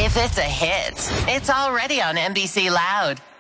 If it's a hit, it's already on NBC Loud.